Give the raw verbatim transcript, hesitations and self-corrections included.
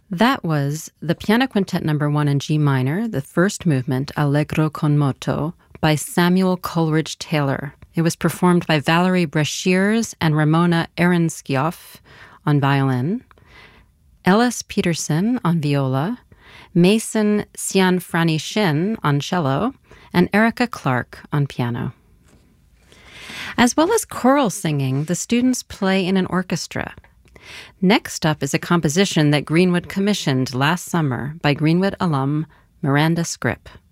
That was the Piano Quintet Number One in G minor, the first movement, Allegro con moto, by Samuel Coleridge Taylor. It was performed by Valerie Brashears and Ramona Ehrenskioff on violin, Ellis Peterson on viola, Mason Cianfrani Shin on cello, and Erica Clark on piano. As well as choral singing, the students play in an orchestra. Next up is a composition that Greenwood commissioned last summer by Greenwood alum Miranda Scrip.